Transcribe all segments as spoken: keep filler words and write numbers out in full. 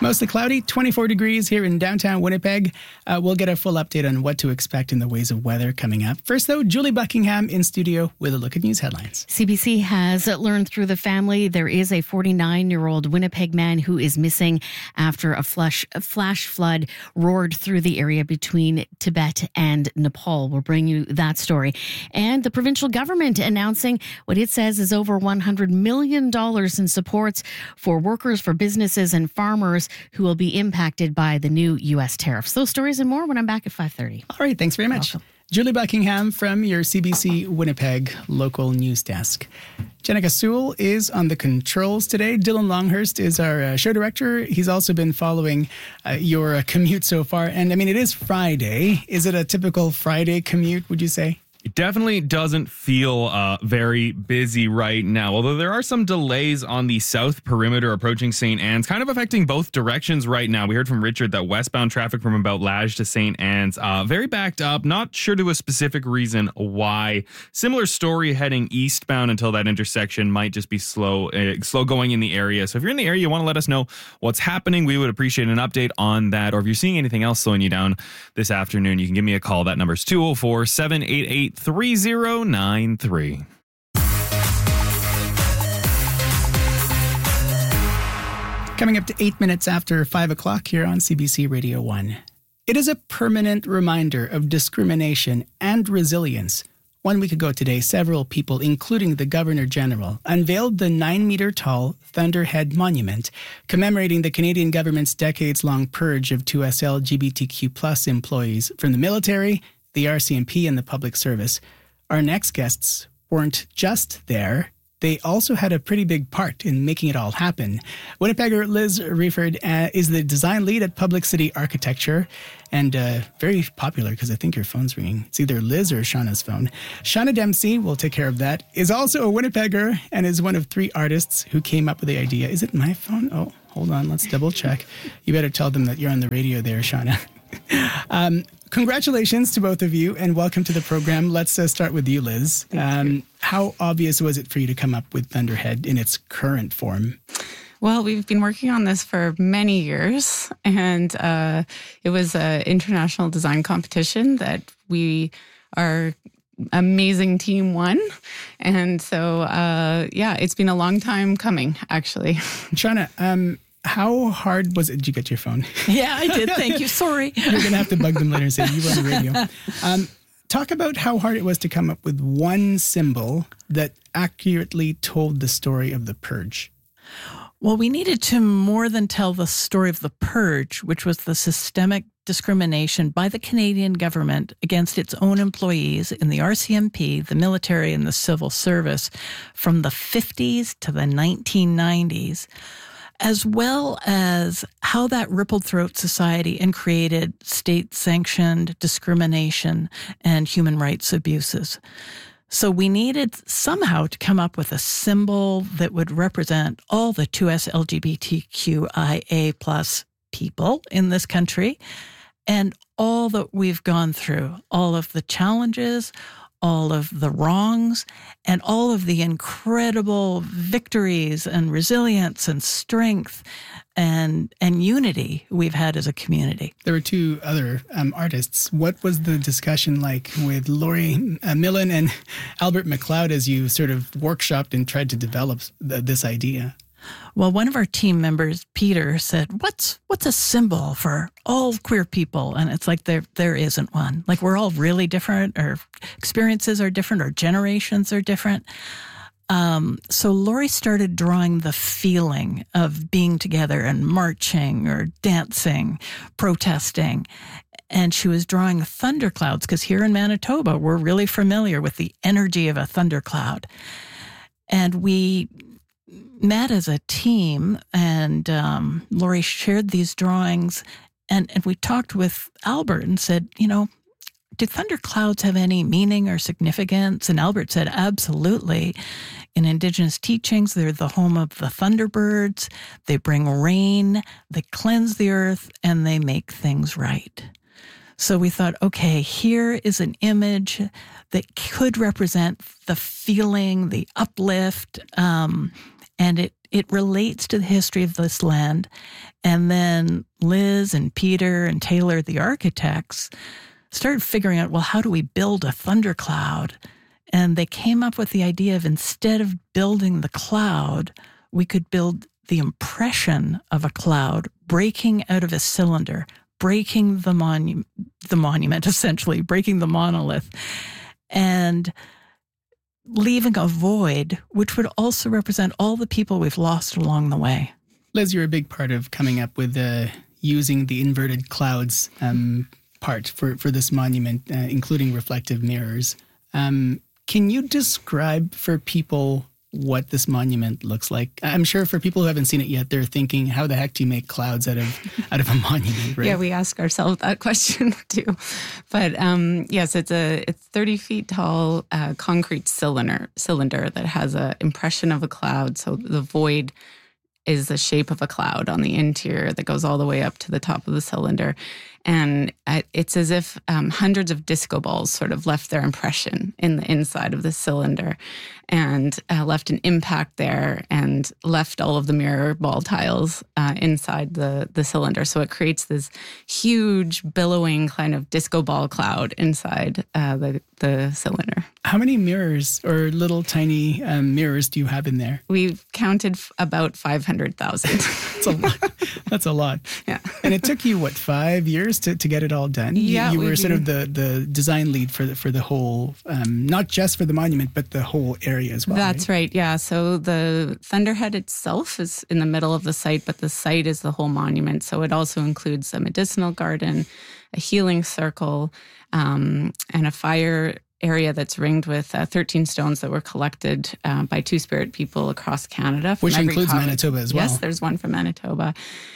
Mostly cloudy, twenty-four degrees here in downtown Winnipeg. Uh, we'll get a full update on what to expect in the ways of weather coming up. First, though, Julie Buckingham in studio with a look at news headlines. C B C has learned through the family there is a forty-nine-year-old Winnipeg man who is missing after a flash, a flash flood roared through the area between Tibet and Nepal. We'll bring you that story. And the provincial government announcing what it says is over one hundred million dollars in supports for workers, for businesses and farmers who will be impacted by the new U S tariffs. Those stories and more when I'm back at five thirty. All right, thanks very much. Welcome. Julie Buckingham from your C B C Winnipeg local news desk. Jenica Sewell is on the controls today. Dylan Longhurst is our uh, show director. He's also been following uh, your uh, commute so far. And I mean, it is Friday. Is it a typical Friday commute, would you say? It definitely doesn't feel uh, very busy right now, although there are some delays on the south perimeter approaching Saint Anne's, kind of affecting both directions right now. We heard from Richard that westbound traffic from about Lage to Saint Anne's, uh, very backed up, not sure to a specific reason why. Similar story heading eastbound until that intersection might just be slow, uh, slow going in the area. So if you're in the area, you want to let us know what's happening. We would appreciate an update on that. Or if you're seeing anything else slowing you down this afternoon, you can give me a call. That number is two oh four, seven eight eight, three oh nine three. Coming up to eight minutes after five o'clock here on C B C Radio one. It is a permanent reminder of discrimination and resilience. One week ago today, several people, including the Governor General, unveiled the nine-meter-tall Thunderhead Monument, commemorating the Canadian government's decades-long purge of two S L G B T Q plus employees from the military, the R C M P, and the public service. Our next guests weren't just there. They also had a pretty big part in making it all happen. Winnipegger Liz Rieford uh, is the design lead at Public City Architecture and uh, very popular because I think your phone's ringing. It's either Liz or Shauna's phone. Shauna Dempsey, will take care of that, is also a Winnipegger and is one of three artists who came up with the idea. Is it my phone? Oh, hold on. Let's double check. You better tell them that you're on the radio there, Shauna. um, Congratulations to both of you and welcome to the program. Let's uh, start with you, Liz. Um, how obvious was it for you to come up with Thunderhead in its current form? Well, we've been working on this for many years, and uh, it was an international design competition that we, our amazing team won. And so, uh, yeah, it's been a long time coming, actually. Shauna, um, how hard was it? Did you get your phone? Yeah, I did. Thank you. Sorry. You're going to have to bug them later and say you were on the radio. Um, talk about how hard it was to come up with one symbol that accurately told the story of the purge. Well, we needed to more than tell the story of the purge, which was the systemic discrimination by the Canadian government against its own employees in the R C M P, the military, and the civil service from the fifties to the nineteen nineties. As well as how that rippled throughout society and created state-sanctioned discrimination and human rights abuses. So we needed somehow to come up with a symbol that would represent all the two S L G B T Q I A plus people in this country and all that we've gone through, all of the challenges, all of the wrongs, and all of the incredible victories and resilience and strength and and unity we've had as a community. There were two other um, artists. What was the discussion like with Laurie uh, Millen and Albert McLeod as you sort of workshopped and tried to develop th- this idea? Well, one of our team members, Peter, said, what's what's a symbol for all queer people? And it's like there there isn't one. Like we're all really different. Our experiences are different. Our generations are different. Um, so Laurie started drawing the feeling of being together and marching or dancing, protesting. And she was drawing thunderclouds because here in Manitoba, we're really familiar with the energy of a thundercloud. And we met as a team, and um, Laurie shared these drawings, and, and we talked with Albert and said, you know, do thunderclouds have any meaning or significance? And Albert said, absolutely. In Indigenous teachings, they're the home of the thunderbirds. They bring rain, they cleanse the earth, and they make things right. So we thought, okay, here is an image that could represent the feeling, the uplift, um, and it it relates to the history of this land. And then Liz and Peter and Taylor, the architects, started figuring out, well, how do we build a thundercloud? And they came up with the idea of, instead of building the cloud, we could build the impression of a cloud breaking out of a cylinder, breaking the monu- the monument, essentially, breaking the monolith, and leaving a void, which would also represent all the people we've lost along the way. Liz, you're a big part of coming up with uh, using the inverted clouds um, part for, for this monument, uh, including reflective mirrors. Um, can you describe for people what this monument looks like? I'm sure for people who haven't seen it yet, they're thinking, how the heck do you make clouds out of out of a monument, right? Yeah, we ask ourselves that question too. But um, yes, it's a it's thirty feet tall uh, concrete cylinder cylinder that has an impression of a cloud. So the void is the shape of a cloud on the interior that goes all the way up to the top of the cylinder. And it's as if um, hundreds of disco balls sort of left their impression in the inside of the cylinder and uh, left an impact there and left all of the mirror ball tiles uh, inside the, the cylinder. So it creates this huge billowing kind of disco ball cloud inside uh, the, the cylinder. How many mirrors or little tiny um, mirrors do you have in there? We've counted f- about five hundred thousand. That's a lot. That's a lot. Yeah. And it took you, what, five years to, to get it all done? Yeah. You, you were we sort of the, the design lead for the, for the whole, um, not just for the monument, but the whole area as well. That's right? right. Yeah. So the Thunderhead itself is in the middle of the site, but the site is the whole monument. So it also includes a medicinal garden, a healing circle, um, and a fire area that's ringed with uh, thirteen stones that were collected uh, by Two-Spirit people across Canada. Which every includes province. Manitoba as well. Yes, there's one from Manitoba.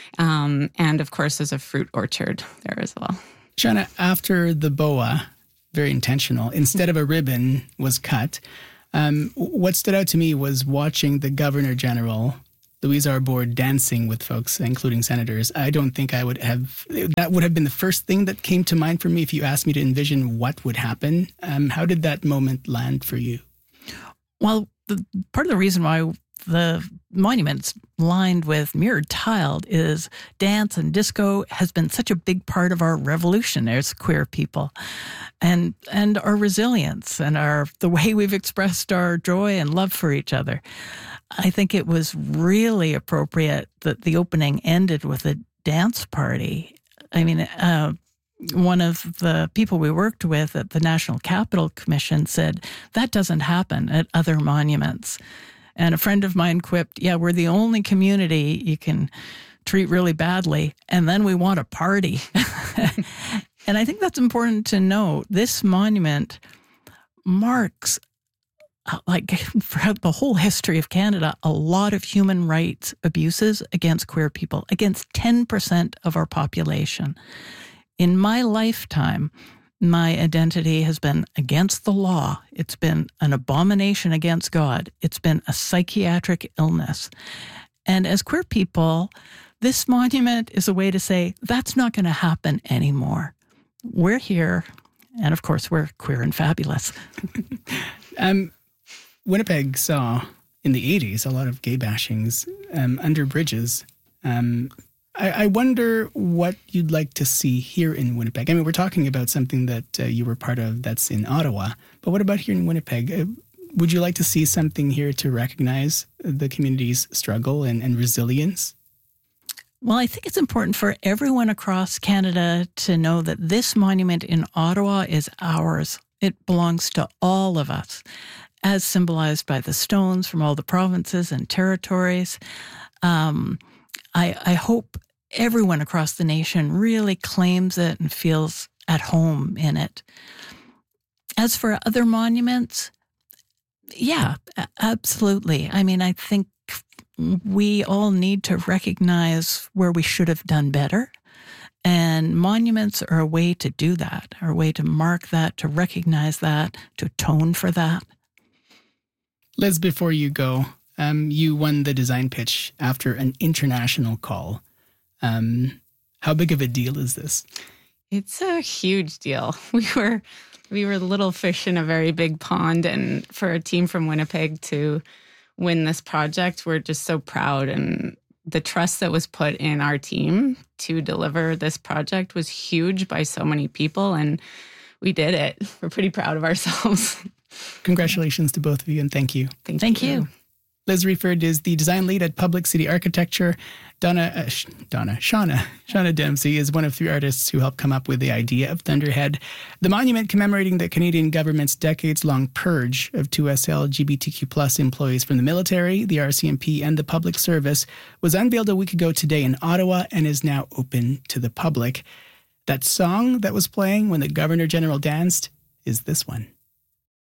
Um, and of course, there's a fruit orchard there as well. Shauna, after the boa, very intentional, instead of a ribbon was cut, um, what stood out to me was watching the Governor General, Louise Arbour, dancing with folks, including senators. I don't think I would have, that would have been the first thing that came to mind for me if you asked me to envision what would happen. Um, how did that moment land for you? Well, the, part of the reason why the monument's lined with mirrored tiled is dance and disco has been such a big part of our revolution as queer people, and and our resilience and our the way we've expressed our joy and love for each other. I think it was really appropriate that the opening ended with a dance party. I mean, uh, one of the people we worked with at the National Capital Commission said, that doesn't happen at other monuments. And a friend of mine quipped, yeah, we're the only community you can treat really badly, and then we want a party. And I think that's important to note. This monument marks, like throughout the whole history of Canada, a lot of human rights abuses against queer people, against ten percent of our population. In my lifetime, my identity has been against the law. It's been an abomination against God. It's been a psychiatric illness. And as queer people, this monument is a way to say, that's not going to happen anymore. We're here, and of course, we're queer and fabulous. um, Winnipeg saw, in the eighties, a lot of gay bashings um, under bridges. Um I wonder what you'd like to see here in Winnipeg. I mean, we're talking about something that uh, you were part of that's in Ottawa, but what about here in Winnipeg? Uh, would you like to see something here to recognize the community's struggle and, and resilience? Well, I think it's important for everyone across Canada to know that this monument in Ottawa is ours. It belongs to all of us, as symbolized by the stones from all the provinces and territories. Um, I, I hope everyone across the nation really claims it and feels at home in it. As for other monuments, yeah, absolutely. I mean, I think we all need to recognize where we should have done better. And monuments are a way to do that, are a way to mark that, to recognize that, to atone for that. Liz, before you go, Um, you won the design pitch after an international call. Um, how big of a deal is this? It's a huge deal. We were we were little fish in a very big pond, and for a team from Winnipeg to win this project. We're just so proud, and the trust that was put in our team to deliver this project was huge by so many people, and we did it. We're pretty proud of ourselves. Congratulations to both of you, and thank you. Thank, Thank you. you. Liz Reeford is the design lead at Public City Architecture. Donna, uh, Sh- Donna, Shauna, Shauna Dempsey is one of three artists who helped come up with the idea of Thunderhead. The monument commemorating the Canadian government's decades-long purge of two S L G B T Q plus employees from the military, the R C M P, and the public service was unveiled a week ago today in Ottawa and is now open to the public. That song that was playing when the Governor General danced is this one.